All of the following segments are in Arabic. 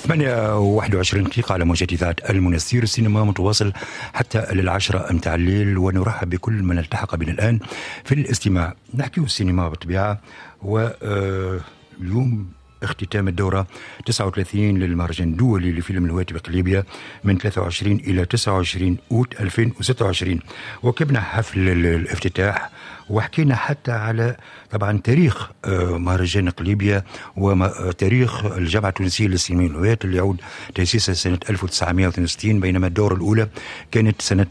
8:21 دقيقة على موجة إذاعة المنستير. السينما متواصل حتى للعشرة متاع الليل، ونرحب بكل من التحق بنا الآن في الاستماع. نحكي السينما بالطبيعة، واليوم اختتام الدورة 39 للمهرجان الدولي لفيلم الهواتف بليبيا من 23 إلى 29 أوت 2026. وكبنا حفل الافتتاح وحكينا حتى على طبعا تاريخ مهرجان قليبيا وتاريخ الجامعة التونسية للسينما والهوايات اللي يعود تأسيسها سنة 1962، بينما الدورة الأولى كانت سنة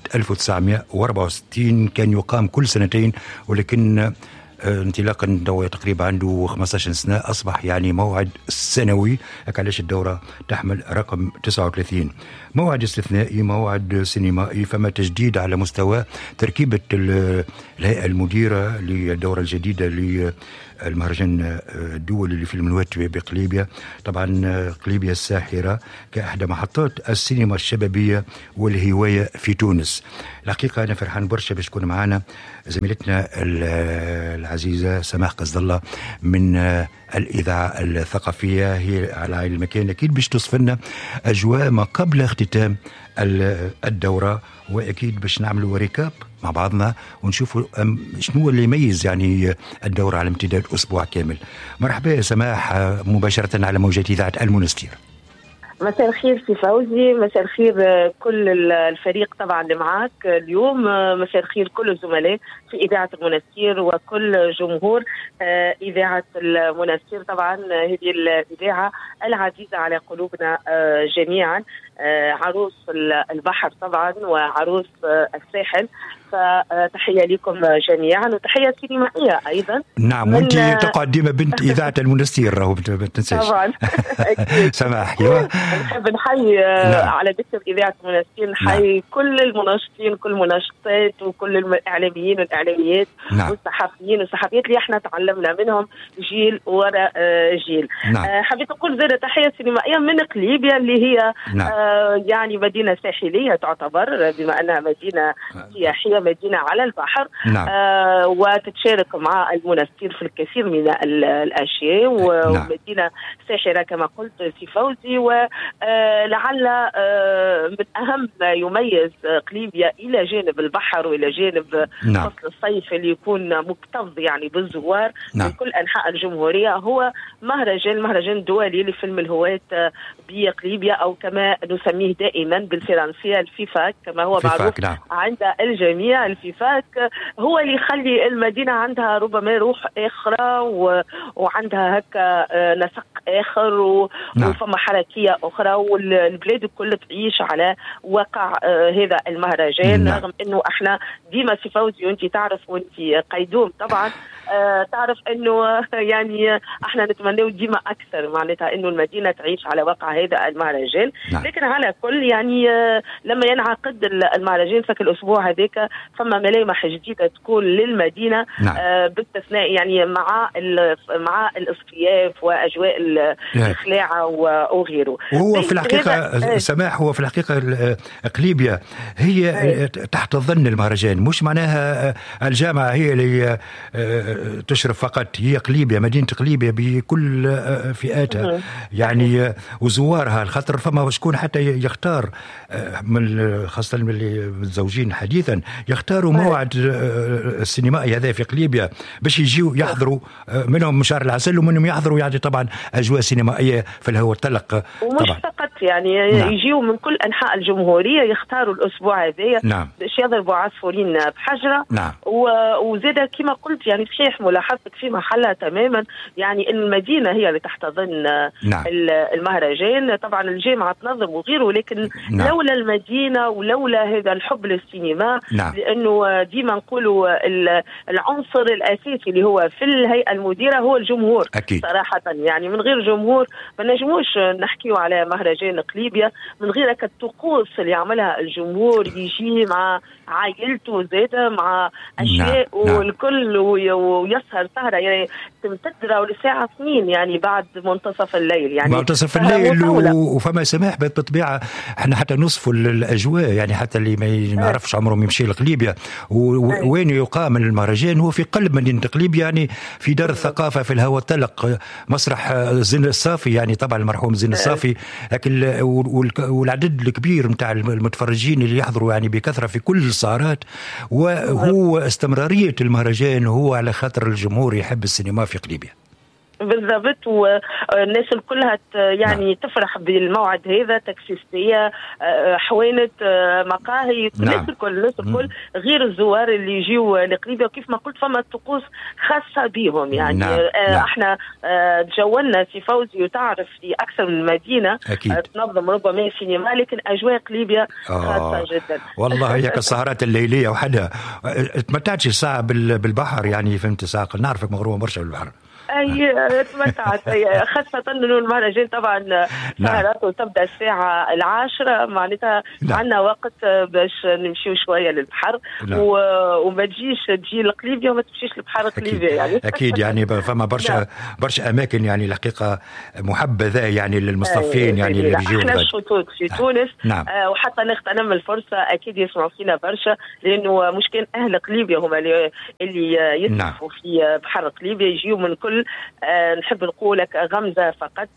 1964. كان يقام كل سنتين، ولكن انطلاقا تقريبا عنده 15 سنة أصبح يعني موعد سنوي. علاش الدورة تحمل رقم 39، موعد استثنائي، موعد سينمائي. فما تجديد على مستوى تركيبة الهيئة المديرة للدورة الجديدة للمهرجان الدولي لفيلم الهواتف بقليبيا. طبعا قليبيا الساحرة كأحدى محطات السينما الشبابية والهواية في تونس. الحقيقة أنا فرحان برشا باش تكون معنا زميلتنا العزيزة سماح قصد الله من الإذاعة الثقافية. هي على المكان أكيد باش تصف لنا أجواء ما قبل اختتام الدورة، وأكيد باش نعملوا ريكاب مع بعضنا ونشوفوا شنو اللي يميز يعني الدورة على امتداد أسبوع كامل. مرحبا يا سماح، مباشرة على موجات إذاعة المنستير. مساء الخير سي فوزي، مساء الخير كل الفريق طبعا اللي معاك اليوم، مساء الخير كل الزملاء في إذاعة المنستير وكل جمهور إذاعة المنستير. طبعا هذه الإذاعة العزيزة على قلوبنا جميعا، عروس البحر طبعا وعروس الساحل، فتحية لكم جميعا وتحية سينمائية أيضا. نعم، وانت تقعد ديما بنت إذاعة المنستير، راهو ما تنساش طبعا. سماح، نحب نحيي على ذكر إذاعة المنستير، نحيي كل المناشطين، كل المناشطات وكل الإعلاميين والإعلاميات والصحفيين والصحفيات اللي احنا تعلمنا منهم جيل وراء جيل. حبيت أقول زادة تحية سينمائية من قليبيا اللي هي يعني مدينة ساحلية تعتبر، بما أنها مدينة سياحية، مدينة على البحر. وتتشارك مع المنستير في الكثير من الأشياء، ومدينة ساحرة كما قلت في فوزي. ولعل من أهم ما يميز قليبيا إلى جانب البحر وإلى جانب فصل الصيف اللي يكون مكتظ يعني بالزوار من كل أنحاء الجمهورية هو المهرجان الدولي لفيلم الهواة بقليبيا، أو كما نسميه دائما بالفرنسية الفيفاك كما هو معروف عند الجميع. الفيفاك هو اللي يخلي المدينة عندها ربما روح أخرى وعندها هكا نسق آخر وفما حركية أخرى، والبلاد الكل تعيش على واقع هذا المهرجان. رغم أنه احنا ديما سي فوزي وانت تعرف وانت قيدوم طبعا تعرف أنه يعني احنا نتمنى ديما أكثر، معناتها أنه المدينة تعيش على واقع هذا المهرجان. لكن على كل يعني لما ينعقد المهرجان فك الأسبوع هذاك فما ملامح جديدة تكون للمدينة باستثناء يعني مع الاصطياف وأجواء الخلاعة وغيره. وهو في الحقيقة سماح، هو في الحقيقة قليبيا هي تحت ظن المهرجان، مش معناها الجامعة هي اللي تشرف فقط، هي قليبيا، مدينة قليبيا بكل فئاتها يعني وزوارها. الخاطر فما شكون حتى يختار من خاصة اللي متزوجين حديثا يختاروا موعد السينمائي هذا في قليبيا باش يجيوا يحضروا، منهم شهر العسل ومنهم يحضروا يعني طبعا أجواء سينمائية في الهواء الطلق. ومش فقط يعني يجيوا من كل أنحاء الجمهورية يختاروا الأسبوع هذا باش يضربوا عصفورين بحجرة. وزاد كما قلت يعني صحيح ملاحظتك في محلها تماما، يعني المدينة هي اللي تحتضن المهرجان. طبعا الجامعة تنظم وغيره، لكن لولا المدينة ولولا هذا الحب للسينما، لأنه ديما نقولوا العنصر الأساسي اللي هو في الهيئة المديرة هو الجمهور. أكيد. صراحة يعني من غير جمهور ما نجموش نحكيو على مهرجان قليبيا، من غير الطقوس اللي يعملها الجمهور، يجي مع عائلته زاده مع أشياء والكل ويسهر سهرة يعني تمتد لساعة 2 يعني بعد منتصف الليل، يعني منتصف الليل وفما سماح بالطبيعة. احنا حتى نصف الأجواء، يعني حتى اللي ما يعرفش عمره يمشي لقليبيا وين يقام المهرجان، هو في قلب مدينة قليبيا، يعني في دار الثقافة في الهواء الطلق، مسرح زين الصافي، يعني طبعا المرحوم زين الصافي، لكن والعدد الكبير متاع المتفرجين اللي يحضروا يعني بكثرة في كل السهرات. وهو استمرارية المهرجان هو على خاطر الجمهور يحب السينما في قليبيا بالضبط، والناس كلها يعني تفرح بالموعد هذا، تكسيستية، حوانت، مقاهي، الناس الكل غير الزوار اللي يجيوا لقليبيا. وكيف ما قلت فما طقوس خاصة بهم يعني. احنا تجولنا في فوزي وتعرف في أكثر من مدينة تنظم ربما سينما، لكن أجواء قليبيا خاصة جدا. والله هيك السهرات الليلية وحدها. تمتعتش ساعة بالبحر يعني؟ فهمت ساعة، نعرفك مغرومة برشا بالبحر. أي تمتعت، خاصة أنه المهرجان طبعا سهراته تبدأ الساعة 10، معناتها عندنا وقت باش نمشيو شوية للبحر وما تجي لقليبيا وما تمشيش للبحر قليبيا يعني. أكيد يعني فما برشا أماكن يعني الحقيقة محبذة يعني للمصطفين يعني اللي بيجيو. احنا الشطوط في تونس وحتى نغتنم الفرصة أكيد يسمعوا فينا برشا، لأنه مش كان أهل قليبيا هم اللي يصرفوا في بحر قليبيا، يجيو من كل نحب نقول لك غمزة فقط.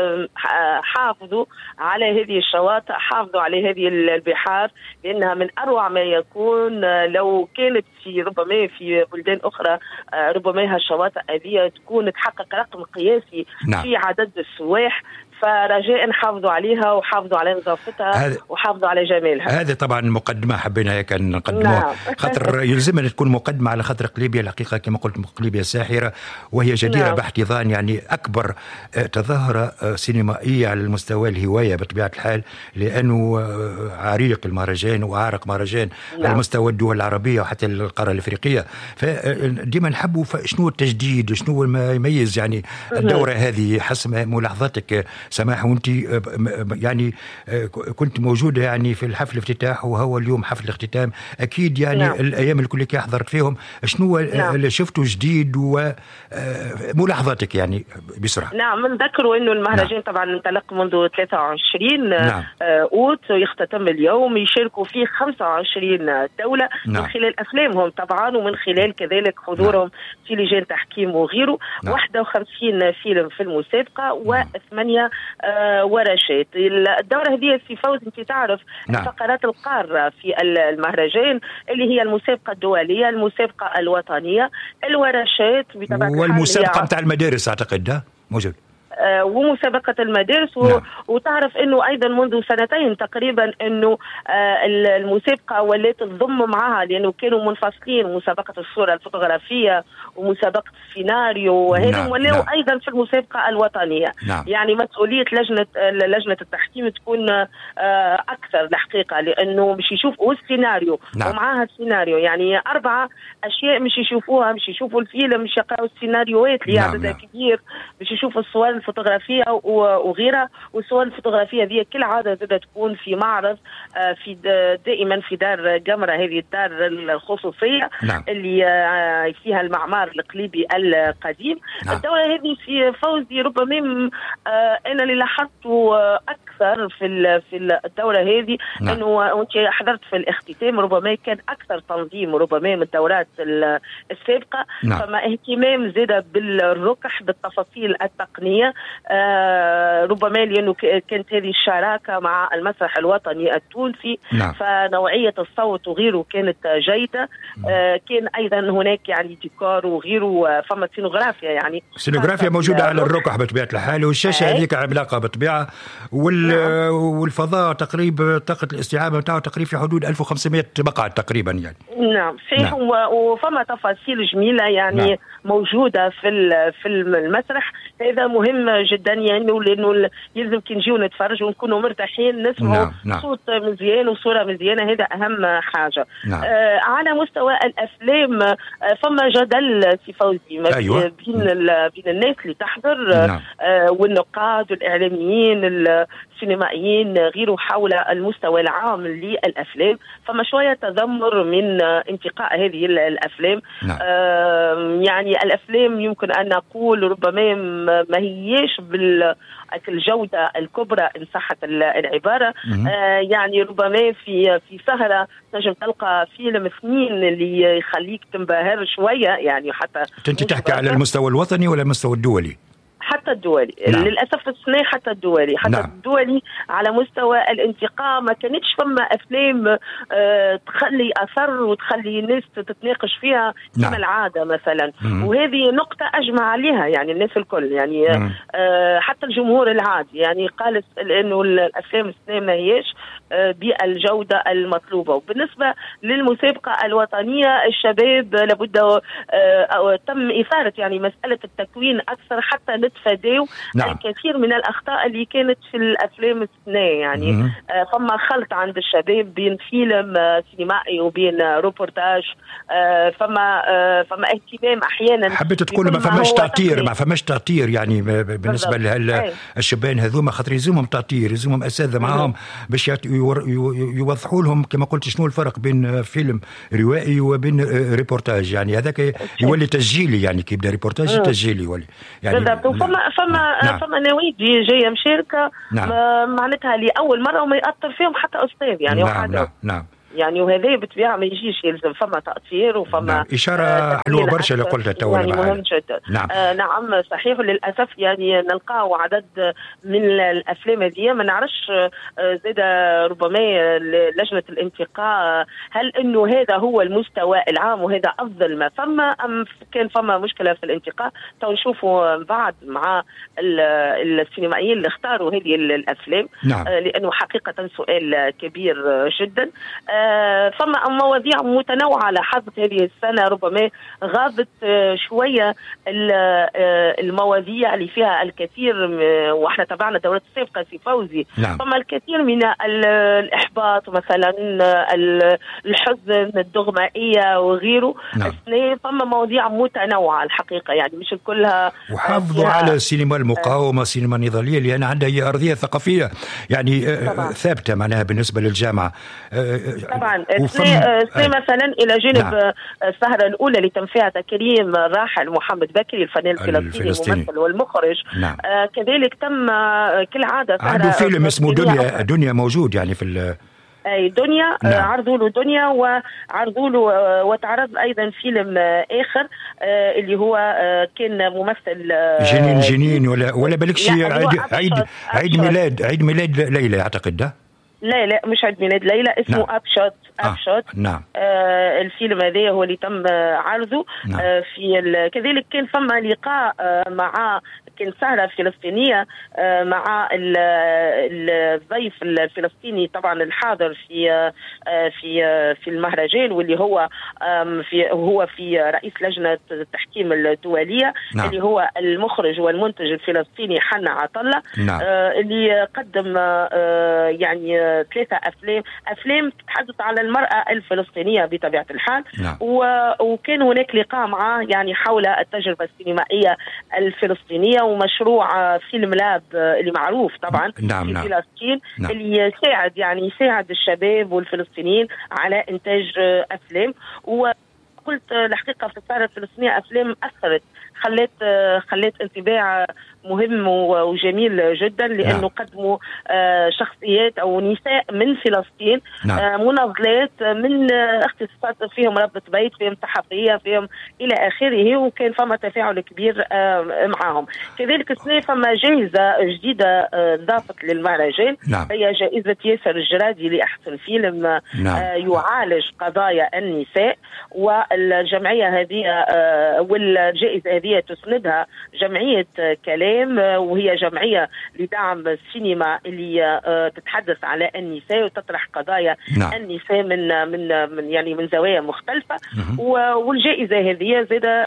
حافظوا على هذه الشواطئ، حافظوا على هذه البحار، لأنها من أروع ما يكون. لو كانت في ربما في بلدان أخرى ربما هالشواطئ هذه تكون تحقق رقم قياسي في عدد السواح، فرجاء حافظوا عليها وحافظوا على نظافتها وحافظوا على جمالها. هذه طبعا مقدمة حبينا هيك نقدموها. خاطر يلزمنا تكون مقدمة على خاطر قليبيا الحقيقة كما قلت قليبيا ساحرة، وهي جديرة باحتضان يعني أكبر تظاهرة سينمائية على المستوى الهواية بطبيعة الحال، لأنه عريق المهرجان وعارق مهرجان على مستوى الدول العربية وحتى القارة الأفريقية. فديما نحبوا شنو التجديد، شنو ما يميز يعني الدورة هذه حسب ملاحظتك سماح. وانت يعني كنت موجودة يعني في الحفل الافتتاح وهو اليوم حفل الاختتام، أكيد يعني الأيام الكل كي حضرت فيهم شنو اللي شفتوا جديد وملاحظاتك يعني بسرعة؟ نعم، نذكروا أنه المهرجان طبعا انطلق منذ 23 أوت ويختتم اليوم، يشاركوا فيه 25 دولة من خلال أفلامهم طبعا ومن خلال كذلك حضورهم في لجان تحكيم وغيره. 51 فيلم في المسابقة و8 ورشات. الدورة هذه في فوز انت تعرف فقرات القارة في المهرجان اللي هي المسابقة الدولية، المسابقة الوطنية، الورشات والمسابقة متاع المدارس أعتقد موجود، ومسابقة المدارس وتعرف أنه أيضا منذ 2 تقريبا أنه المسابقة ولات تضم معها، لأنه كانوا منفصلين، مسابقة الصورة الفوتوغرافية ومسابقة السيناريو وهذا ولاو أيضا في المسابقة الوطنية. يعني مسؤولية لجنة التحكيم تكون أكثر الحقيقة، لأنه مش يشوفوا السيناريو ومعها السيناريو، يعني 4 أشياء مش يشوفوها، مش يشوفوا الفيلم، مش يقرأوا السيناريوهات اللي عددها كبير، مش يشوفوا الصور الفوتوغرافية وغيرها. والصور الفوتوغرافية ذي كل عادة زادة تكون في معرض في دائما في دار جمرة، هذه الدار الخصوصية اللي فيها المعمار القليبي القديم. الدورة هذه في فوزي ربما أنا اللي لاحظته أكثر في الدورة هذه أنه وأنت حضرت في الاختتام ربما كان أكثر تنظيم ربما من الدورات السابقة. فما اهتمام زاد بالركح بالتفاصيل التقنية ربما لأنه كانت هذه الشراكة مع المسرح الوطني التونسي. فنوعية الصوت وغيره كانت جيدة. كان أيضا هناك يعني ديكور وغيره، فما سينوغرافيا يعني سينوغرافيا موجودة على الركح بطبيعة الحال، والشاشة هذيك عملاقة بالطبيعة، والفضاء تقريبا طاقة الاستيعاب بتاعه تقريبا في حدود 1500 مقعد تقريبا يعني. نعم صحيح. وفما تفاصيل جميلة يعني موجودة في المسرح. هذا مهم مهم جدا يعني، لانه يلزم كي نجيو نتفرجوا ونكونوا مرتاحين نسمعوا صوت مزيان وصوره مزيانه، هذا اهم حاجه. على مستوى الافلام فما جدل في فوزي بين الناس اللي تحضر والنقاد والاعلاميين السينمائيين غيره حول المستوى العام للافلام. فما شويه تذمر من انتقاء هذه الافلام. يعني الافلام يمكن ان نقول ربما ما هيش بالجوده الكبرى ان صحت العباره. يعني ربما في سهره تنجم تلقى فيلم سنين اللي يخليك تنبهر شويه يعني. حتى انت تحكي على المستوى الوطني ولا المستوى الدولي؟ حتى الدولي. للأسف السنة حتى الدولي الدولي على مستوى الانتقاء ما كانتش فما أفلام تخلي أثر وتخلي الناس تتناقش فيها كما العادة مثلا. وهذه نقطة أجمع عليها يعني الناس الكل يعني. حتى الجمهور العادي يعني قال إنه الأفلام السنة ما هيش بالجودة المطلوبة. وبالنسبة للمسابقة الوطنية الشباب لابد تم إثارة يعني مسألة التكوين أكثر حتى نتفاداو الكثير من الأخطاء اللي كانت في الأفلام السنة يعني. فما خلط عند الشباب بين فيلم سينمائي وبين روبورتاج. فما اهتمام أحيانا. حبيت تقول ما فماش تعطير يعني بالنسبة للشبان هذوما، خاطر يلزمهم تعطير، يلزمهم أساتذة معاهم باش يوضحوا لهم كما قلت شنو الفرق بين فيلم روائي وبين ريبورتاج. يعني هذاك يولي تسجيلي يعني كي يبدا ريبورتاج تسجيلي يولي يعني. بالضبط. فما نوادي جايه مشاركه معناتها لاول مره وما يأثر فيهم حتى استاذ يعني. نعم يعني وهذا بالطبيعه ما يجيش، يلزم فما تأثير وفما إشارة حلوة برشا اللي قلتها تو يعني مهم جدا. نعم صحيح. للأسف يعني نلقاو عدد من الأفلام هذه ما نعرفش زاد ربما لجنة الانتقاء هل إنه هذا هو المستوى العام وهذا أفضل ما فما أم كان فما مشكلة في الانتقاء. تو نشوفوا بعد مع السينمائيين اللي اختاروا هذه الأفلام. لأنه حقيقة سؤال كبير جدا. فما مواضيع متنوعة لاحظت هذه السنة ربما غابت شوية المواضيع اللي فيها الكثير. واحنا تابعنا دورة السابقة في فوزي. فما الكثير من الإحباط مثلا، الحزن، الدغمائية وغيره. فما مواضيع متنوعة الحقيقة يعني مش كلها. وحافظوا على السينما المقاومة، السينما النظرية لأن عندها هي أرضية ثقافية يعني ثابتة معناها بالنسبة للجامعة. طبعا مثلا الى جانب السهره الاولى اللي تم فيها تكريم الراحل محمد بكري الفنان الفلسطيني الممثل والمخرج. كذلك تم كالعاده عنده فيلم اسمه دنيا موجود يعني في دنيا. عرضوا له دنيا وعرضوا له وتعرض ايضا فيلم اخر اللي هو كان ممثل جنين ولا بالكش عيد ميلاد ليلى اعتقد ده. لا مش عيد ميلاد ليلى، اسمه أبشوت. الفيلم هذا هو اللي تم عرضه. في كذلك كان فما لقاء مع كان سهرة فلسطينية مع الضيف الفلسطيني طبعا الحاضر في المهرجان واللي هو في رئيس لجنة التحكيم الدولية. اللي هو المخرج والمنتج الفلسطيني حنا عطلة. اللي قدم يعني 3 أفلام تتحدث على المرأة الفلسطينية بطبيعة الحال. وكان هناك لقاء معه يعني حول التجربة السينمائية الفلسطينية ومشروع فيلم لاب اللي معروف طبعا في فلسطين. اللي يساعد الشباب والفلسطينيين على إنتاج أفلام. وقلت الحقيقة في السهرة الفلسطينية أفلام أثرت خلت انطباع مهم وجميل جدا لأنه قدموا شخصيات أو نساء من فلسطين. مناضلات من اختصاصات فيهم ربة بيت، فيهم صحفية، فيهم إلى آخره. وكان فما تفاعل كبير معهم. كذلك السنة فما جائزة جديدة ضافت للمهرجان. هي جائزة ياسر الجرادي لأحسن فيلم يعالج قضايا النساء. والجمعية هذه والجائزة هذه تسندها جمعية كلام الإعلام، وهي جمعية لدعم السينما اللي تتحدث على النساء وتطرح قضايا النساء من يعني من زوايا مختلفة. والجائزة هذه زادة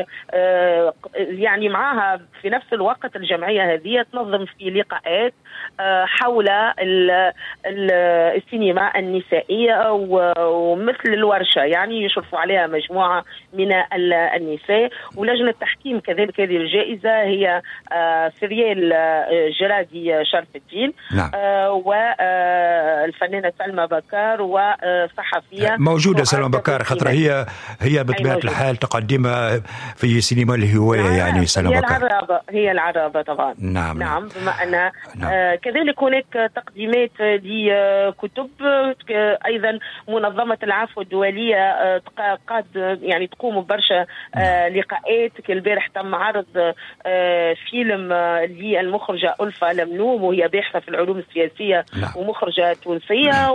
يعني معها في نفس الوقت الجمعية هذه تنظم في لقاءات حول السينما النسائية ومثل الورشة، يعني يشرفوا عليها مجموعة من النساء. ولجنة تحكيم كذلك هذه الجائزة هي سريال جرادي شرف الدين والفنانة سلمى بكار وصحفية موجودة سلمى بكار، خاطر هي بطبيعة الحال تقدمها في سينما الهواية. يعني سلمى بكار هي العرابة طبعا. نعم بما أن كذلك هناك تقديمات لكتب أيضا. منظمة العفو الدولية قد يعني تقوم ببرشا لقاءات. كالبارح تم عرض فيلم للمخرجة ألفة لملوم، وهي باحثة في العلوم السياسية ومخرجة تونسية.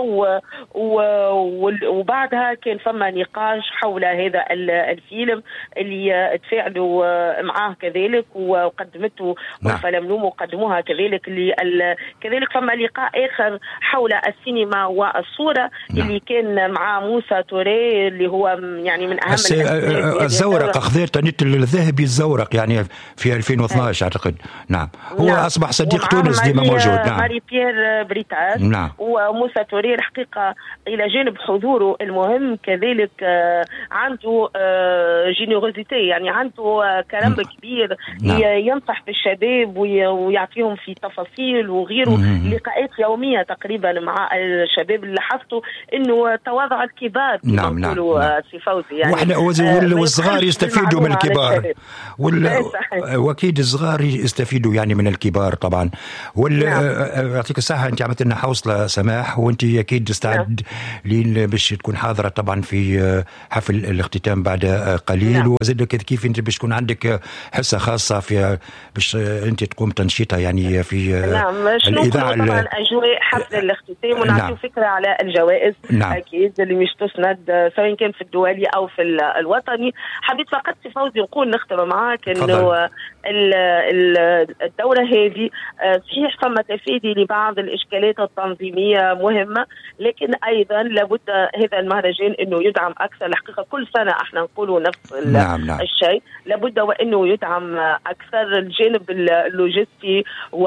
وبعدها كان فما نقاش حول هذا الفيلم اللي تفاعلوا معاه كذلك وقدمته ألفة لملوم وقدموها كذلك. كذلك فما لقاء آخر حول السينما والصورة اللي كان مع موسى توري اللي هو يعني من أهم الزورق أخذت نت الذهبي الزورق يعني في 2012 أعتقد. هو أصبح صديق تونس ديما موجود. ماري بيير بريتاس. وموسى توري الحقيقة إلى جانب حضوره المهم كذلك عنده جينيروزيتي، يعني عنده كلام كبير ينصح بالشباب ويعطيهم في تفاصيل وغيره. لقاءات يومية تقريبا مع الشباب اللي لاحظته انه تواضع الكبار يقولوا سي فوزي، يعني واحنا والصغار يستفيدوا من الكبار واكيد الصغار يستفيدوا يعني من الكبار طبعا. يعطيك الصحة، انت عملت لنا حوصلة سماح، وانت اكيد تستعد باش تكون حاضرة طبعا في حفل الاختتام بعد قليل. وزاد كيف انت باش تكون عندك حصة خاصة في باش انت تقوم تنشيطها يعني في الإذاعة. طبعا أجواء حفل الاختتام ونعطيه فكرة على الجوائز أكيد اللي مش تسند سواء كان في الدولي أو في الوطني. حبيت فقط سي فوزي نقول نختم معاك إنه الدورة هذه صحيح فما تفادي لبعض الإشكالات التنظيمية مهمة، لكن أيضا لابد هذا المهرجان إنه يدعم أكثر. الحقيقة كل سنة احنا نقولوا نفس الشيء، لابد وإنه يدعم أكثر. الجانب اللوجستي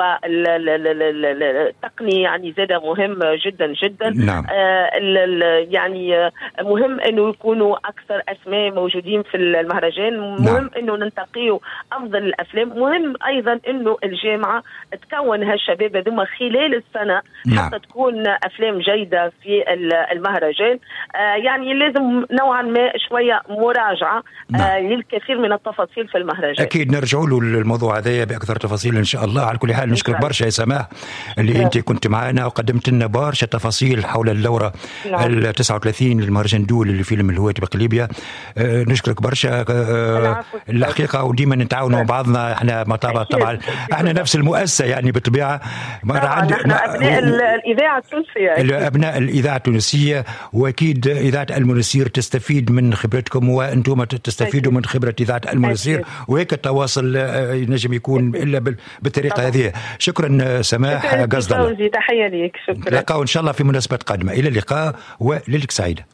والتقني يعني زاد مهم جدا جدا. يعني مهم انه يكونوا اكثر اسماء موجودين في المهرجان. مهم انه ننتقيوا افضل الافلام. مهم ايضا انه الجامعه تكون هالشباب هذوما خلال السنه حتى تكون افلام جيده في المهرجان. يعني لازم نوعا ما شويه مراجعه للكثير من التفاصيل في المهرجان. اكيد نرجعوا له الموضوع هذا باكثر تفاصيل ان شاء الله. على كل حال نشكرك برشا يا سماح اللي انت كنت معنا وقدمت لنا برشا تفاصيل حول الدوره ال 39 للمهرجان الدولي لفيلم الهواتف بقليبية. نشكرك برشا الحقيقه، وديما نتعاونوا مع بعضنا. احنا طبعا احنا نفس المؤسسه يعني بالطبيعه. احنا ابناء الاذاعه التونسيه، ابناء الاذاعه التونسيه، واكيد اذاعه المنسير تستفيد من خبرتكم وانتم تستفيدوا من خبره اذاعه المنسير، وهيك التواصل ينجم يكون الا بالطريقه هذه. شكرا سماح قصد الله. تحيه ليك. شكرا. نلقاو ان شاء الله في مناسبات قادمه. الى اللقاء وليلك سعيده.